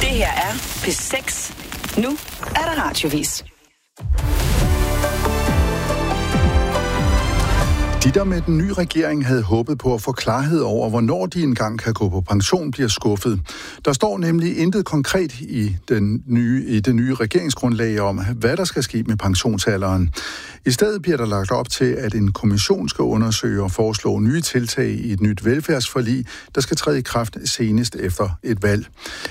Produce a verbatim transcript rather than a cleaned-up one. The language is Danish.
Det her er P seks. Nu er der radiovis. De, der med den nye regering havde håbet på at få klarhed over, hvornår de engang kan gå på pension, bliver skuffet. Der står nemlig intet konkret i, den nye, i det nye regeringsgrundlag om, hvad der skal ske med pensionsalderen. I stedet bliver der lagt op til, at en kommission skal undersøge og foreslå nye tiltag i et nyt velfærdsforlig, der skal træde i kraft senest efter et valg.